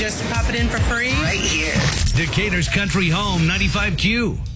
just pop it in for free? Right here. Decatur's Country Home 95Q.